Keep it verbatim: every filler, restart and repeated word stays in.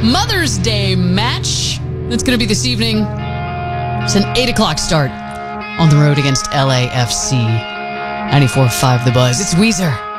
Mother's Day match. That's going to be this evening. It's an eight o'clock start on the road against L A F C. ninety-four point five The Buzz. It's Weezer.